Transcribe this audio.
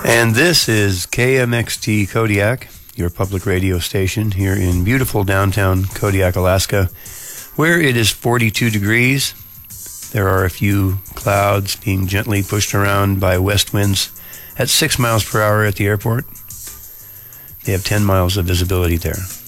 And this is KMXT Kodiak, your public radio station here in beautiful downtown Kodiak, Alaska, where it is 42 degrees. There are a few clouds being gently pushed around by west winds at 6 miles per hour at the airport. They have 10 miles of visibility there.